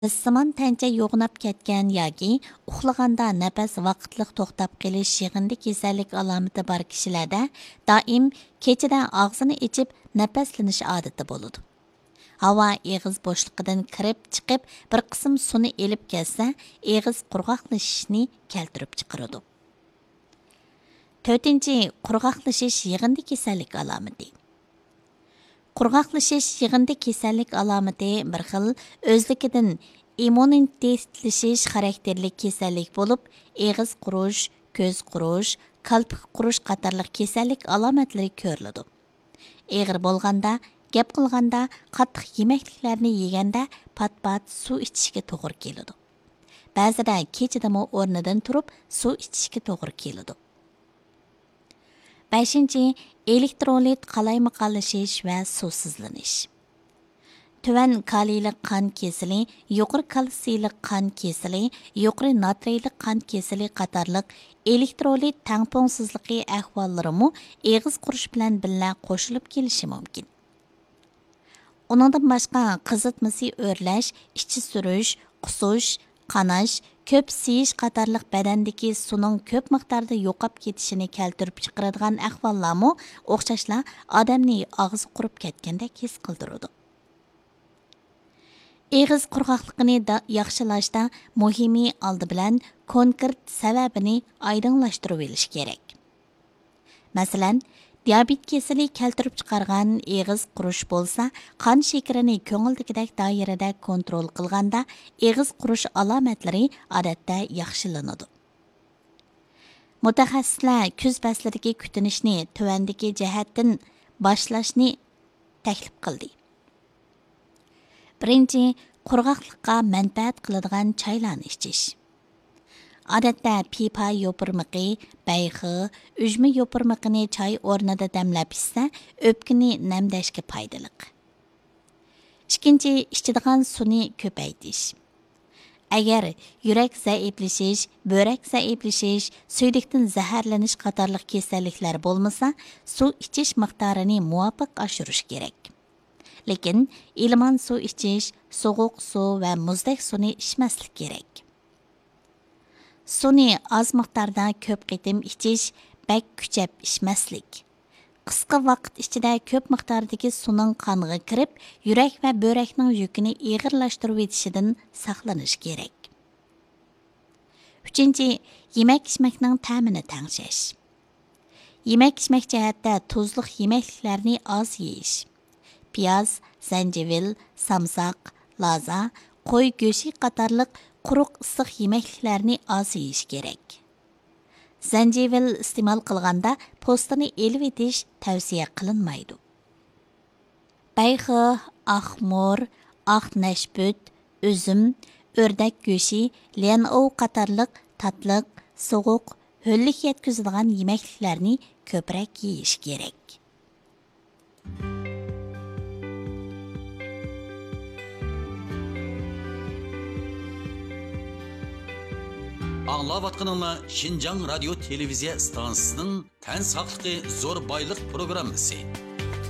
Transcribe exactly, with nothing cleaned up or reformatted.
Simon tancha yo'g'nab ketgan yoki uxlaganda nafas vaqtliq to'xtab qolish yig'indi kasallik alomati bor kishilarda doim kechada og'zini ichib nafaslanish odati bo'ladi. Havo eg'iz bo'shliqidan kirib chiqib bir qism suvni elib kelsa, eg'iz qurg'oqlashishni keltirib chiqaradi. to'rtinchi Qurg'oqlashish yig'indi kasallik alomati. Qurg'oqlashish yig'indi kasallik alomati bir xil o'zligidan immunitetlashish xarakterli kasallik bo'lib, eg'iz qurish, ko'z qurish, qalpiq qurish qatorliq kasallik alomatlari ko'riladi. Eg'ir bo'lganda, gap qilganda, qattiq yemekliklarni yeganda pat-pat suv ichishga to'g'ri keladi. Ba'zida kechadami o'rnidan turib suv ichishga to'g'ri keladi. beshinchi Elektrolit qalaymiqallashish va suvsizlanish. Tuvan kaliyli qon kesili, yuqori kalsiyli qon kesili, yuqori natriyli qon kesili qatorliq elektrolit tangpongsizligi ahvollarimi eg'iz qurish bilan birga qo'shilib kelishi mumkin. Uningdan boshqa qizitmasi o'rlash, ichi surish, qusish, qanash, ko'p siyish qatorliq badandagi suvning ko'p miqdorda yo'qolib ketishini keltirib chiqaradigan ahvollarmi o'xshashla odamni og'zi qurib ketgandek his qildiradi. Eg'iz qurg'oqligini yaxshilashda muhimi oldi bilan konkret sababini oydinlashtirib olish kerak. Masalan, diabet kasali keltirib chiqargan eg'iz qurish bo'lsa, qon shakarini ko'ngildagidek doirada kontrol qilganda eg'iz qurish alomatlari odatda yaxshilanadi. Mutaxassislar kuz faslidagi kutinishni tuvandagi jihatdan boshlashni taklif qildi. Birinchi, qurg'oqlikqa manfaat qiladigan chaylarni ichish. Odatda pipa yopirmiqi, bayxi, ujma yopirmiqini choy o'rnida damlab ichsa, o'pkani namlashga foydali. Ikkinchi, ichadigan suvni ko'paytirish. Agar yurak zaiflashish, böbrek zaiflashish, suydiqdan zaharlanish qatorliq kasalliklar bo'lmasa, suv ichish miqdorini muvofiq oshirish kerak. Lekin ilman suv ichish, sovuq suv va muzdek suvni ichmaslik kerak. Suvni oz miqdorda ko'p qitim ichish, bak kuchab ichmaslik. Qisqa vaqt ichida ko'p miqdordagi suvning qonga kirib, yurak va böbrekning yukini og'irlashtirib etishidan saqlanish kerak. Uchinchi, yemak-ichmakning ta'mini tangshash. Yemak-ichmak jihatda tuzli yemekliklarni oz yeyish. Piyoz, zanjivil, samsaq, laza, qo'y go'shi qatorliq quruq issiq yemekliklarni oz yeyish kerak. Zanjivil iste'mol qilganda postini elib etish tavsiya qilinmaydi. Bayxi, axmur, oq nashbut, uzum, o'rdak go'shi, lianov qatorliq tatliq, sovuq, ho'llik yetkazadigan yemekliklarni ko'proq yeyish kerak. Аңлаватқаныңла Шинжаң радио телевизия станциясының тән сақлықы зор байлық программасы.